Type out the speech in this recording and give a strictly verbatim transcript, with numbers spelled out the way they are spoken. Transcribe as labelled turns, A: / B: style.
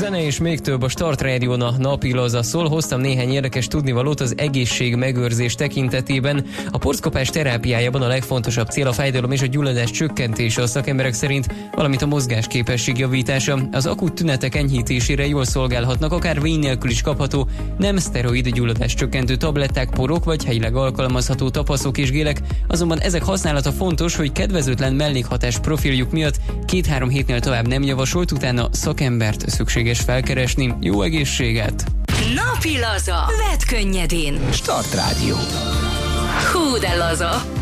A: zene és még több a Start Rádión a napi laza szól. Hoztam néhány érdekes tudnivalót az egészség megőrzés tekintetében. A porckapás terápiájában a legfontosabb cél a fájdalom és a gyulladás csökkentése a szakemberek szerint, valamint a mozgásképesség javítása. Az akut tünetek enyhítésére jól szolgálhatnak, akár vény nélkül is kapható, nem szteroid gyulladás csökkentő tabletták, porok vagy helyileg alkalmazható tapaszok és gélek, azonban ezek használata fontos, hogy kedvezőtlen mellékhatás profiljuk miatt két-három hétnél tovább nem javasolt, utána szakembert szükséges felkeresni. Jó egészséget!
B: Napi laza. Vedd könnyedén.
C: Start Rádió.
B: Hú de laza.